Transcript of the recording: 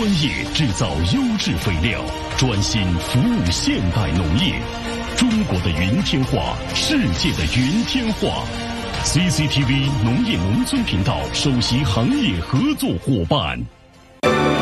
专业制造优质肥料，专心服务现代农业。中国的云天化，世界的云天化。CCTV 农业农村频道首席行业合作伙伴。